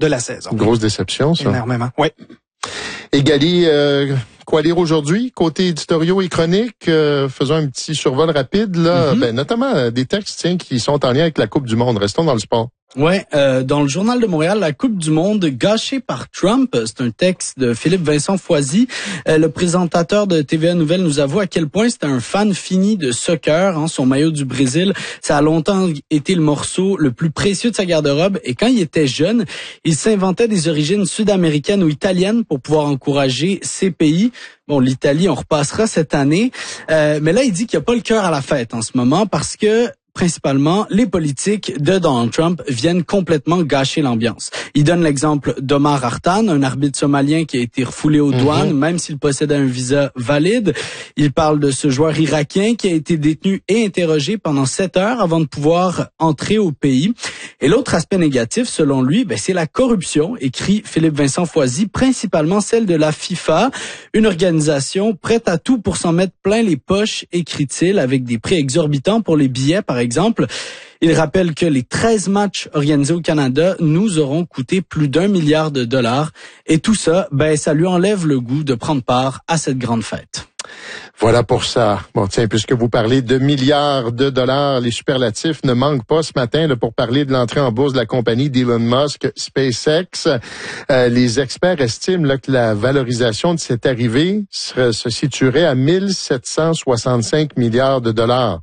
de la saison. Grosse déception, ça. Énormément, oui. Et Gali, quoi lire aujourd'hui? Côté éditoriaux et chroniques, faisons un petit survol rapide, là. Notamment des textes qui sont en lien avec la Coupe du Monde. Restons dans le sport. Ouais, dans le Journal de Montréal, la Coupe du Monde gâchée par Trump, c'est un texte de Philippe Vincent Foisy. Le présentateur de TVA Nouvelles nous avoue à quel point c'était un fan fini de soccer. Son maillot du Brésil, ça a longtemps été le morceau le plus précieux de sa garde-robe. Et quand il était jeune, il s'inventait des origines sud-américaines ou italiennes pour pouvoir encourager ses pays. Bon, l'Italie, on repassera cette année. Mais là, il dit qu'il n'y a pas le cœur à la fête en ce moment parce que principalement, les politiques de Donald Trump viennent complètement gâcher l'ambiance. Il donne l'exemple d'Omar Artan, un arbitre somalien qui a été refoulé aux douanes, même s'il possédait un visa valide. Il parle de ce joueur irakien qui a été détenu et interrogé pendant 7 heures avant de pouvoir entrer au pays. Et l'autre aspect négatif, selon lui, c'est la corruption, écrit Philippe Vincent Foisy, principalement celle de la FIFA, une organisation prête à tout pour s'en mettre plein les poches, écrit-il, avec des prix exorbitants pour les billets, par exemple. Il rappelle que les 13 matchs organisés au Canada nous auront coûté plus d'1 milliard de dollars. Et tout ça, ça lui enlève le goût de prendre part à cette grande fête. Voilà pour ça. Bon, tiens, puisque vous parlez de milliards de dollars, les superlatifs ne manquent pas ce matin là, pour parler de l'entrée en bourse de la compagnie d'Elon Musk, SpaceX. Les experts estiment là, que la valorisation de cette arrivée se situerait à 1765 milliards de dollars.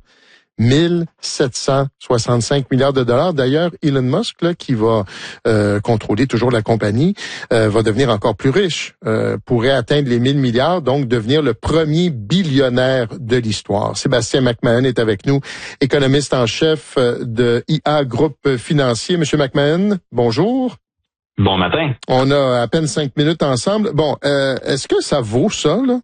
1765 milliards de dollars. D'ailleurs, Elon Musk, là, qui va contrôler toujours la compagnie, va devenir encore plus riche, pourrait atteindre les 1000 milliards, donc devenir le premier billionnaire de l'histoire. Sébastien McMahon est avec nous, économiste en chef de IA Groupe Financier. Monsieur McMahon, bonjour. Bon matin. On a à peine 5 minutes ensemble. Bon, est-ce que ça vaut ça, là?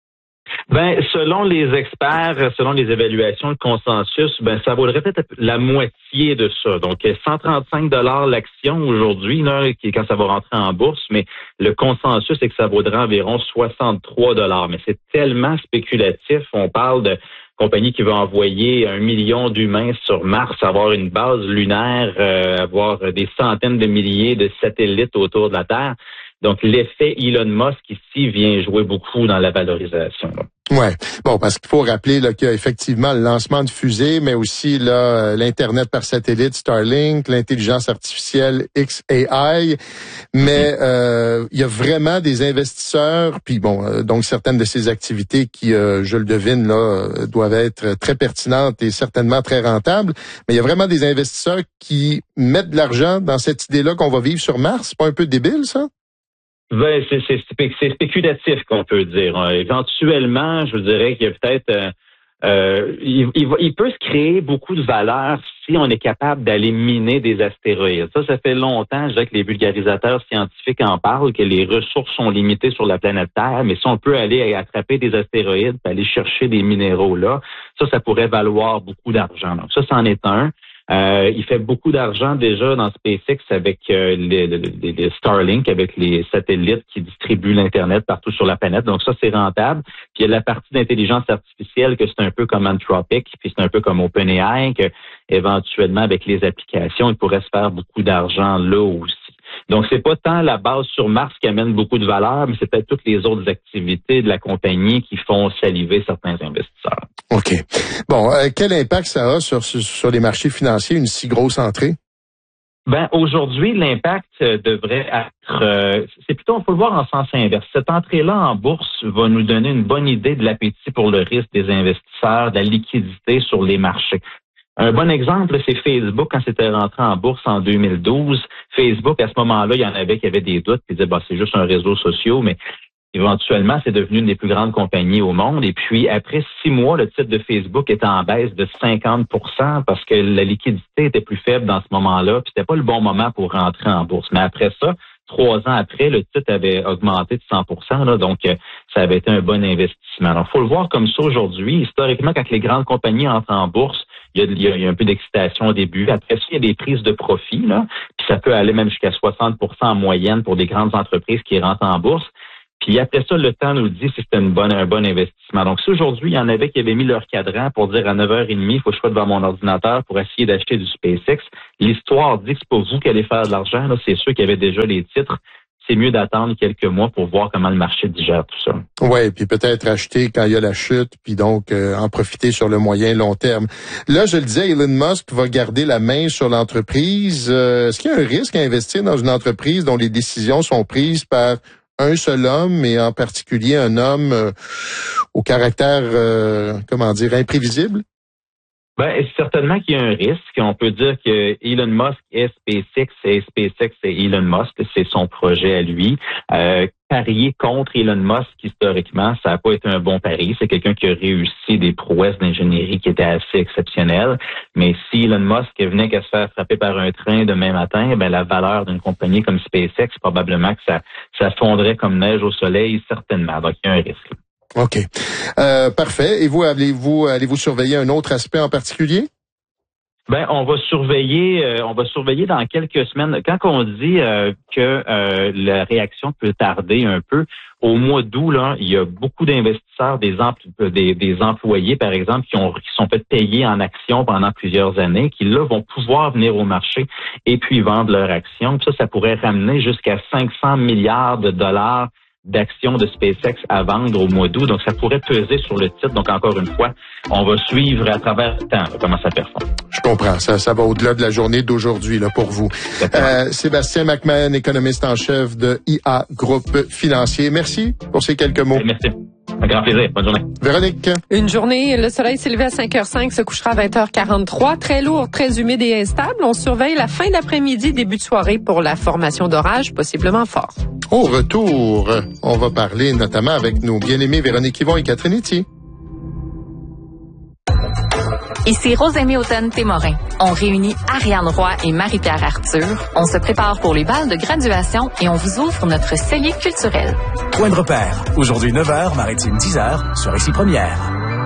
Selon les experts, selon les évaluations, le consensus, ça vaudrait peut-être la moitié de ça. Donc, 135 $ l'action aujourd'hui, là, qui est quand ça va rentrer en bourse, mais le consensus, c'est que ça vaudrait environ 63 $. Mais c'est tellement spéculatif. On parle de compagnie qui va envoyer 1 million d'humains sur Mars, avoir une base lunaire, avoir des centaines de milliers de satellites autour de la Terre. Donc, l'effet Elon Musk ici vient jouer beaucoup dans la valorisation. Là. Ouais. Bon, parce qu'il faut rappeler là, qu'il y a effectivement le lancement de fusées, mais aussi là l'Internet par satellite Starlink, l'intelligence artificielle XAI. Mais il y a vraiment des investisseurs, puis bon, donc certaines de ces activités qui, je le devine, là, doivent être très pertinentes et certainement très rentables. Mais il y a vraiment des investisseurs qui mettent de l'argent dans cette idée-là qu'on va vivre sur Mars. C'est pas un peu débile, ça? C'est spéculatif qu'on peut dire. Éventuellement, je dirais qu'il y a peut-être il peut se créer beaucoup de valeur si on est capable d'aller miner des astéroïdes. Ça fait longtemps, je dirais que les vulgarisateurs scientifiques en parlent, que les ressources sont limitées sur la planète Terre, mais si on peut aller attraper des astéroïdes, aller chercher des minéraux là, ça pourrait valoir beaucoup d'argent. Donc ça, c'en est un. Il fait beaucoup d'argent déjà dans SpaceX avec les Starlink, avec les satellites qui distribuent l'Internet partout sur la planète. Donc ça, c'est rentable. Puis il y a la partie d'intelligence artificielle que c'est un peu comme Anthropic, puis c'est un peu comme OpenAI, que éventuellement avec les applications, il pourrait se faire beaucoup d'argent là aussi. Donc, c'est pas tant la base sur Mars qui amène beaucoup de valeur, mais c'est peut-être toutes les autres activités de la compagnie qui font saliver certains investisseurs. OK. Bon, quel impact ça a sur les marchés financiers, une si grosse entrée? Aujourd'hui, l'impact devrait être, c'est plutôt, on peut le voir en sens inverse. Cette entrée-là en bourse va nous donner une bonne idée de l'appétit pour le risque des investisseurs, de la liquidité sur les marchés. Un bon exemple, c'est Facebook quand c'était rentré en bourse en 2012. Facebook, à ce moment-là, il y en avait qui avaient des doutes, qui disaient, c'est juste un réseau social, mais éventuellement, c'est devenu une des plus grandes compagnies au monde. Et puis, après 6 mois, le titre de Facebook était en baisse de 50% parce que la liquidité était plus faible dans ce moment-là. Puis, c'était pas le bon moment pour rentrer en bourse. Mais après ça, 3 ans après, le titre avait augmenté de 100%. Là, donc, ça avait été un bon investissement. Alors, faut le voir comme ça aujourd'hui. Historiquement, quand les grandes compagnies entrent en bourse, il y a un peu d'excitation au début. Après ça, il y a des prises de profit, là, puis ça peut aller même jusqu'à 60% en moyenne pour des grandes entreprises qui rentrent en bourse. Puis après ça, le temps nous le dit si c'était un bon investissement. Donc, si aujourd'hui, il y en avait qui avaient mis leur cadran pour dire à 9h30, il faut que je sois devant mon ordinateur pour essayer d'acheter du SpaceX, l'histoire dit que c'est pas vous qui allez faire de l'argent. Là, c'est ceux qui avaient déjà les titres. C'est mieux d'attendre quelques mois pour voir comment le marché digère tout ça. Ouais, puis peut-être acheter quand il y a la chute, puis donc en profiter sur le moyen long terme. Là, je le disais, Elon Musk va garder la main sur l'entreprise. Est-ce qu'il y a un risque à investir dans une entreprise dont les décisions sont prises par un seul homme, et en particulier un homme au caractère, imprévisible? Ben, certainement qu'il y a un risque. On peut dire que Elon Musk est SpaceX et SpaceX est Elon Musk. C'est son projet à lui. Parier contre Elon Musk, historiquement, ça n'a pas été un bon pari. C'est quelqu'un qui a réussi des prouesses d'ingénierie qui étaient assez exceptionnelles. Mais si Elon Musk venait qu'à se faire frapper par un train demain matin, ben la valeur d'une compagnie comme SpaceX, probablement que ça fondrait comme neige au soleil, certainement. Donc, il y a un risque. OK. Parfait. Et vous, allez-vous surveiller un autre aspect en particulier? Ben, on va surveiller dans quelques semaines. Quand on dit que la réaction peut tarder un peu, au mois d'août, là, il y a beaucoup d'investisseurs, des employés, par exemple, qui sont fait payer en actions pendant plusieurs années, qui là vont pouvoir venir au marché et puis vendre leurs actions. Puis ça pourrait ramener jusqu'à 500 milliards de dollars d'actions de SpaceX à vendre au mois d'août. Donc, ça pourrait peser sur le titre. Donc, encore une fois, on va suivre à travers le temps comment ça performe. Je comprends. Ça va au-delà de la journée d'aujourd'hui là pour vous. Sébastien McMahon, économiste en chef de IA Groupe Financier. Merci pour ces quelques mots. Merci. Un grand plaisir. Bonne journée. Véronique. Une journée, le soleil s'est levé à 5h05, se couchera à 20h43. Très lourd, très humide et instable. On surveille la fin d'après-midi, début de soirée pour la formation d'orage, possiblement fort. Au retour, on va parler notamment avec nos bien-aimés Véronique Yvon et Catherine Etier. Ici Rosemée Automne-Témorin. On réunit Ariane Roy et Marie-Pierre Arthur. On se prépare pour les balles de graduation et on vous ouvre notre cellier culturel. Point de repère. Aujourd'hui 9h, Maritime 10h, sur Ici Première.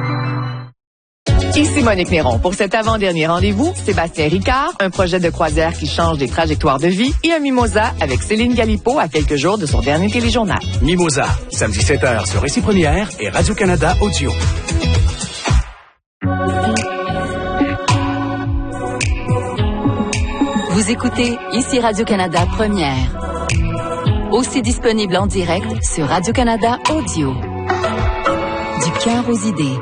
Ici Monique Néron. Pour cet avant-dernier rendez-vous, Sébastien Ricard, un projet de croisière qui change des trajectoires de vie et un mimosa avec Céline Galipo à quelques jours de son dernier téléjournal. Mimosa, samedi 7h sur Ici Première et Radio-Canada Audio. Vous écoutez Ici Radio-Canada Première. Aussi disponible en direct sur Radio-Canada Audio. Du cœur aux idées.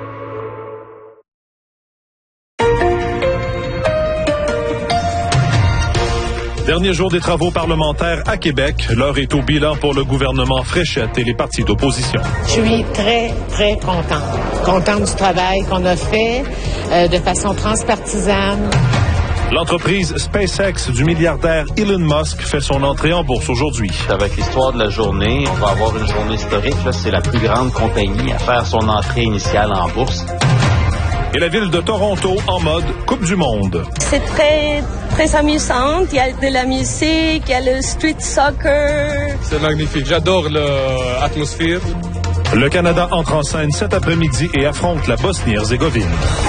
Dernier jour des travaux parlementaires à Québec. L'heure est au bilan pour le gouvernement Fréchette et les partis d'opposition. Je suis très, très contente du travail qu'on a fait de façon transpartisane. L'entreprise SpaceX du milliardaire Elon Musk fait son entrée en bourse aujourd'hui. Avec l'histoire de la journée, on va avoir une journée historique. Là, c'est la plus grande compagnie à faire son entrée initiale en bourse. Et la ville de Toronto en mode Coupe du Monde. C'est très, très amusant. Il y a de la musique, il y a le street soccer. C'est magnifique. J'adore l'atmosphère. Le Canada entre en scène cet après-midi et affronte la Bosnie-Herzégovine.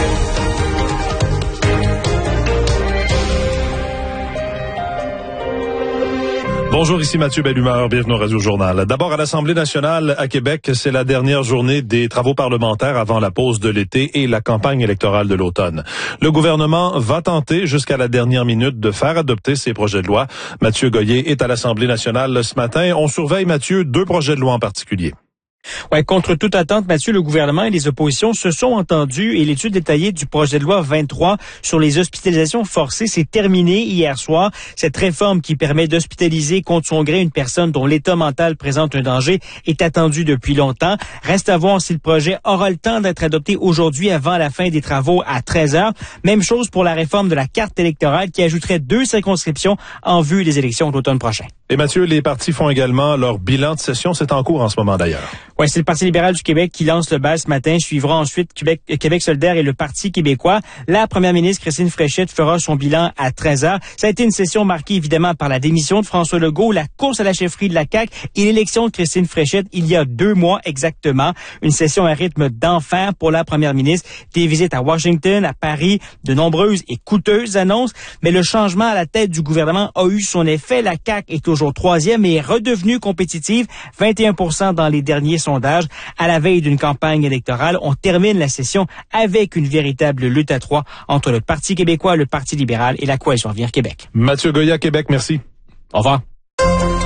Bonjour, ici Mathieu Bellumeur, bienvenue au Radio-Journal. D'abord, à l'Assemblée nationale à Québec, c'est la dernière journée des travaux parlementaires avant la pause de l'été et la campagne électorale de l'automne. Le gouvernement va tenter jusqu'à la dernière minute de faire adopter ses projets de loi. Mathieu Goyer est à l'Assemblée nationale ce matin. On surveille, Mathieu, 2 projets de loi en particulier. Ouais, contre toute attente, Mathieu, le gouvernement et les oppositions se sont entendus et l'étude détaillée du projet de loi 23 sur les hospitalisations forcées s'est terminée hier soir. Cette réforme qui permet d'hospitaliser contre son gré une personne dont l'état mental présente un danger est attendue depuis longtemps. Reste à voir si le projet aura le temps d'être adopté aujourd'hui avant la fin des travaux à 13h. Même chose pour la réforme de la carte électorale qui ajouterait 2 circonscriptions en vue des élections d'automne prochain. Et Mathieu, les partis font également leur bilan de session. C'est en cours en ce moment d'ailleurs. Oui, c'est le Parti libéral du Québec qui lance le bal ce matin. Suivra ensuite Québec solidaire et le Parti québécois. La première ministre Christine Fréchette fera son bilan à 13h. Ça a été une session marquée évidemment par la démission de François Legault, la course à la chefferie de la CAQ et l'élection de Christine Fréchette il y a 2 mois exactement. Une session à rythme d'enfer pour la première ministre. Des visites à Washington, à Paris, de nombreuses et coûteuses annonces. Mais le changement à la tête du gouvernement a eu son effet. La CAQ est aujourd'hui toujours troisième et est redevenue compétitive, 21% dans les derniers sondages. À la veille d'une campagne électorale, on termine la session avec une véritable lutte à trois entre le Parti québécois, le Parti libéral et la Coalition Avenir Québec. Mathieu Goya, Québec, merci. Au revoir.